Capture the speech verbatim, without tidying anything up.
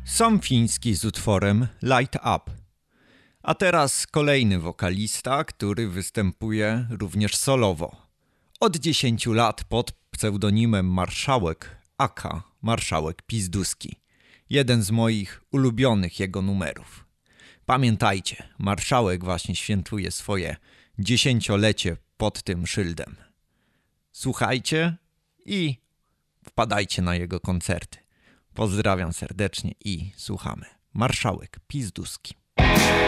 Sam Fiński z utworem Light Up. A teraz kolejny wokalista, który występuje również solowo. Od dziesięciu lat pod pseudonimem Marszałek, aka Marszałek Pizduski. Jeden z moich ulubionych jego numerów. Pamiętajcie, Marszałek właśnie świętuje swoje dziesięciolecie pod tym szyldem. Słuchajcie i wpadajcie na jego koncerty. Pozdrawiam serdecznie i słuchamy. Marszałek Pizduski.